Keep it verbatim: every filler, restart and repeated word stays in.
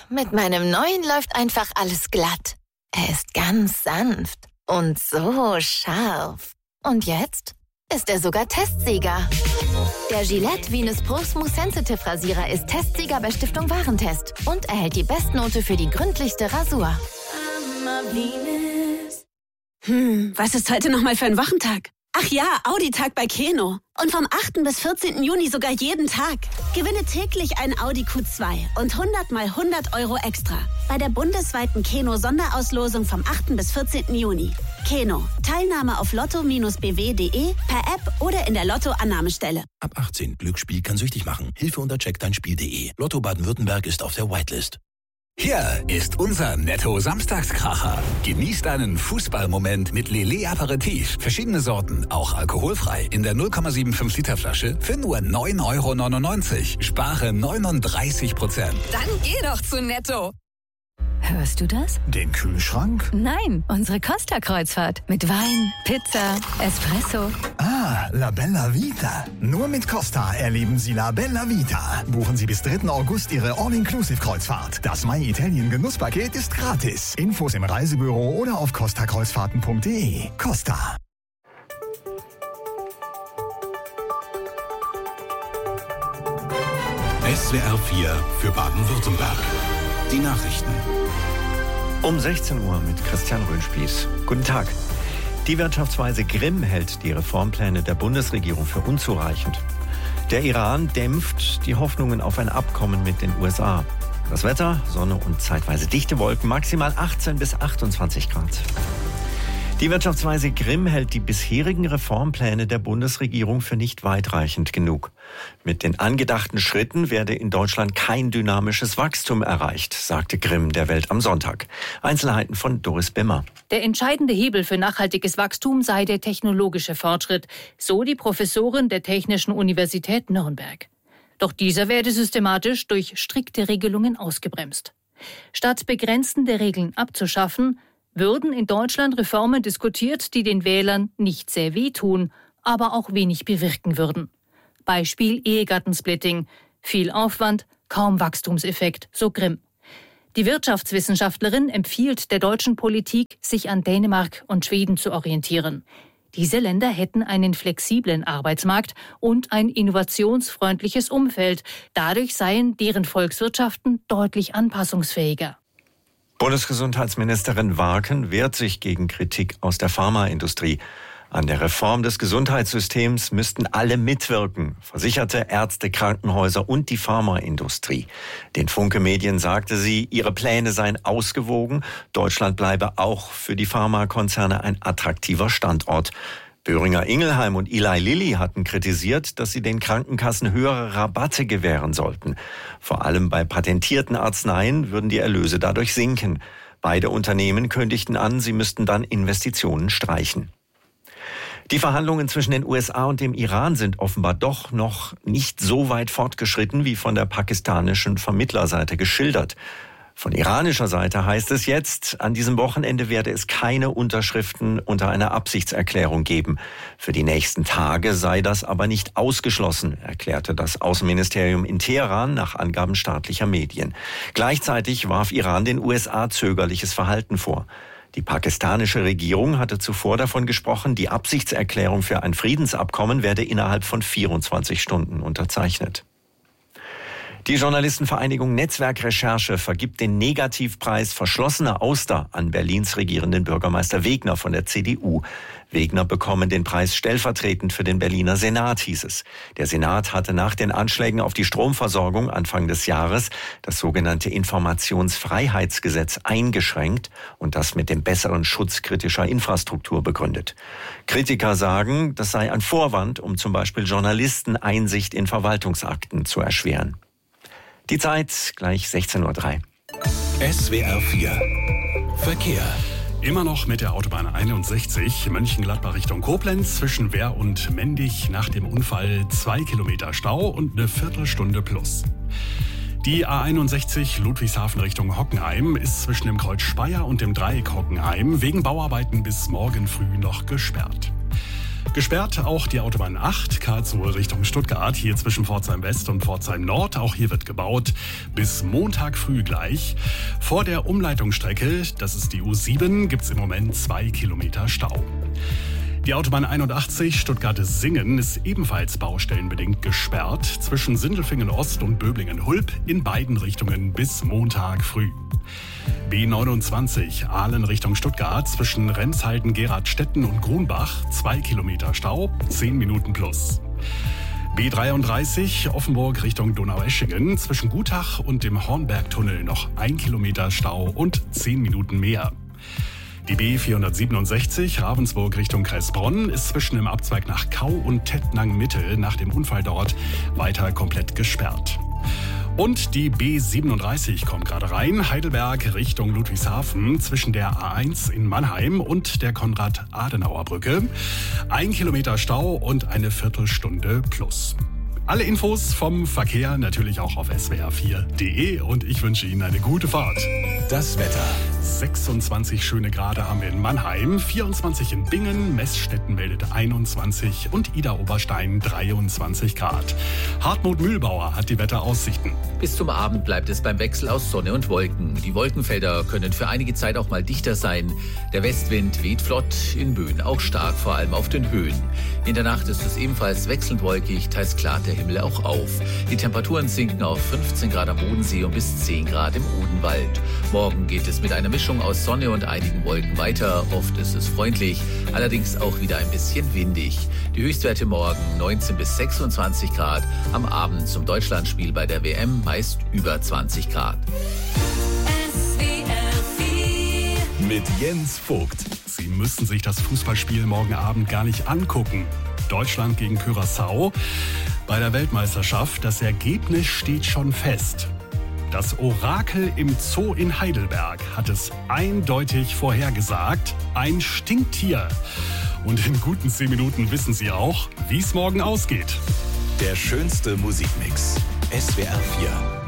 mit meinem neuen läuft einfach alles glatt. Er ist ganz sanft und so scharf. Und jetzt ist er sogar Testsieger. Der Gillette Venus Pro Smooth Sensitive Rasierer ist Testsieger bei Stiftung Warentest und erhält die Bestnote für die gründlichste Rasur. Hm, was ist heute nochmal für ein Wochentag? Ach ja, Audi-Tag bei Keno. Und vom achten bis vierzehnten Juni sogar jeden Tag. Gewinne täglich ein Audi Q zwei und hundert mal hundert Euro extra. Bei der bundesweiten Keno-Sonderauslosung vom achten bis vierzehnten Juni. Keno. Teilnahme auf lotto Bindestrich b w punkt de, per App oder in der Lotto-Annahmestelle. Ab achtzehn. Glücksspiel kann süchtig machen. Hilfe unter check dein spiel punkt de. Lotto Baden-Württemberg ist auf der Whitelist. Hier ist unser Netto-Samstagskracher. Genießt einen Fußballmoment mit Lillet Aperitif. Verschiedene Sorten, auch alkoholfrei. In der null Komma fünfundsiebzig Liter Flasche für nur neun Euro neunundneunzig. Spare neununddreißig Prozent. Dann geh doch zu Netto. Hörst du das? Den Kühlschrank? Nein, unsere Costa-Kreuzfahrt. Mit Wein, Pizza, Espresso. Ah, La Bella Vita. Nur mit Costa erleben Sie La Bella Vita. Buchen Sie bis dritten August Ihre All-Inclusive-Kreuzfahrt. Das My Italien Genusspaket ist gratis. Infos im Reisebüro oder auf costa kreuzfahrten punkt de. Costa. S W R vier für Baden-Württemberg. Die Nachrichten. Um sechzehn Uhr mit Christian Röhnspieß. Guten Tag. Die Wirtschaftsweise Grimm hält die Reformpläne der Bundesregierung für unzureichend. Der Iran dämpft die Hoffnungen auf ein Abkommen mit den U S A. Das Wetter, Sonne und zeitweise dichte Wolken, maximal achtzehn bis achtundzwanzig Grad. Die Wirtschaftsweise Grimm hält die bisherigen Reformpläne der Bundesregierung für nicht weitreichend genug. Mit den angedachten Schritten werde in Deutschland kein dynamisches Wachstum erreicht, sagte Grimm der Welt am Sonntag. Einzelheiten von Doris Bimmer. Der entscheidende Hebel für nachhaltiges Wachstum sei der technologische Fortschritt, so die Professorin der Technischen Universität Nürnberg. Doch dieser werde systematisch durch strikte Regelungen ausgebremst. Statt begrenzende Regeln abzuschaffen, würden in Deutschland Reformen diskutiert, die den Wählern nicht sehr wehtun, aber auch wenig bewirken würden. Beispiel Ehegattensplitting. Viel Aufwand, kaum Wachstumseffekt, so Grimm. Die Wirtschaftswissenschaftlerin empfiehlt der deutschen Politik, sich an Dänemark und Schweden zu orientieren. Diese Länder hätten einen flexiblen Arbeitsmarkt und ein innovationsfreundliches Umfeld. Dadurch seien deren Volkswirtschaften deutlich anpassungsfähiger. Bundesgesundheitsministerin Warken wehrt sich gegen Kritik aus der Pharmaindustrie. An der Reform des Gesundheitssystems müssten alle mitwirken, Versicherte, Ärzte, Krankenhäuser und die Pharmaindustrie. Den Funke-Medien sagte sie, ihre Pläne seien ausgewogen. Deutschland bleibe auch für die Pharmakonzerne ein attraktiver Standort. Böhringer Ingelheim und Eli Lilly hatten kritisiert, dass sie den Krankenkassen höhere Rabatte gewähren sollten. Vor allem bei patentierten Arzneien würden die Erlöse dadurch sinken. Beide Unternehmen kündigten an, sie müssten dann Investitionen streichen. Die Verhandlungen zwischen den U S A und dem Iran sind offenbar doch noch nicht so weit fortgeschritten, wie von der pakistanischen Vermittlerseite geschildert. Von iranischer Seite heißt es jetzt, an diesem Wochenende werde es keine Unterschriften unter einer Absichtserklärung geben. Für die nächsten Tage sei das aber nicht ausgeschlossen, erklärte das Außenministerium in Teheran nach Angaben staatlicher Medien. Gleichzeitig warf Iran den U S A zögerliches Verhalten vor. Die pakistanische Regierung hatte zuvor davon gesprochen, die Absichtserklärung für ein Friedensabkommen werde innerhalb von vierundzwanzig Stunden unterzeichnet. Die Journalistenvereinigung Netzwerkrecherche vergibt den Negativpreis Verschlossene Auster an Berlins regierenden Bürgermeister Wegner von der C D U. Wegner bekommen den Preis stellvertretend für den Berliner Senat, hieß es. Der Senat hatte nach den Anschlägen auf die Stromversorgung Anfang des Jahres das sogenannte Informationsfreiheitsgesetz eingeschränkt und das mit dem besseren Schutz kritischer Infrastruktur begründet. Kritiker sagen, das sei ein Vorwand, um zum Beispiel Journalisten Einsicht in Verwaltungsakten zu erschweren. Die Zeit gleich sechzehn Uhr drei. S W R vier Verkehr. Immer noch mit der Autobahn einundsechzig, Mönchengladbach Richtung Koblenz, zwischen Wehr und Mendig nach dem Unfall zwei Kilometer Stau und eine Viertelstunde plus. Die A einundsechzig Ludwigshafen Richtung Hockenheim ist zwischen dem Kreuz Speyer und dem Dreieck Hockenheim wegen Bauarbeiten bis morgen früh noch gesperrt. Gesperrt auch die Autobahn acht, Karlsruhe Richtung Stuttgart, hier zwischen Pforzheim West und Pforzheim Nord. Auch hier wird gebaut, bis Montag früh gleich. Vor der Umleitungsstrecke, das ist die U sieben, gibt es im Moment zwei Kilometer Stau. Die Autobahn einundachtzig Stuttgart-Singen ist ebenfalls baustellenbedingt gesperrt zwischen Sindelfingen Ost und Böblingen-Hulp in beiden Richtungen bis Montag früh. B neunundzwanzig Ahlen Richtung Stuttgart zwischen Remshalden, Geradstetten und Grunbach zwei Kilometer Stau, zehn Minuten plus. B dreiunddreißig Offenburg Richtung Donaueschingen zwischen Gutach und dem Hornbergtunnel noch ein Kilometer Stau und zehn Minuten mehr. Die B vierhundertsiebenundsechzig Ravensburg Richtung Kressbronn ist zwischen dem Abzweig nach Kau und Tettnang Mitte nach dem Unfall dort weiter komplett gesperrt. Und die B siebenunddreißig kommt gerade rein, Heidelberg Richtung Ludwigshafen zwischen der A eins in Mannheim und der Konrad-Adenauer-Brücke. Ein Kilometer Stau und eine Viertelstunde plus. Alle Infos vom Verkehr natürlich auch auf s w r vier punkt d e und ich wünsche Ihnen eine gute Fahrt. Das Wetter. sechsundzwanzig schöne Grade haben wir in Mannheim, vierundzwanzig in Bingen, Meßstetten meldet einundzwanzig und Idar-Oberstein dreiundzwanzig Grad. Hartmut Mühlbauer hat die Wetteraussichten. Bis zum Abend bleibt es beim Wechsel aus Sonne und Wolken. Die Wolkenfelder können für einige Zeit auch mal dichter sein. Der Westwind weht flott, in Böen auch stark, vor allem auf den Höhen. In der Nacht ist es ebenfalls wechselnd wolkig, teils klart der Himmel auch auf. Die Temperaturen sinken auf fünfzehn Grad am Bodensee und bis zehn Grad im Odenwald. Morgen geht es mit einer Mischung aus Sonne und einigen Wolken weiter. Oft ist es freundlich, allerdings auch wieder ein bisschen windig. Die Höchstwerte morgen neunzehn bis sechsundzwanzig Grad. Am Abend zum Deutschlandspiel bei der W M meist über zwanzig Grad. Mit Jens Vogt. Sie müssen sich das Fußballspiel morgen Abend gar nicht angucken. Deutschland gegen Curaçao. Bei der Weltmeisterschaft, das Ergebnis steht schon fest. Das Orakel im Zoo in Heidelberg hat es eindeutig vorhergesagt. Ein Stinktier. Und in guten zehn Minuten wissen Sie auch, wie es morgen ausgeht. Der schönste Musikmix. S W R vier.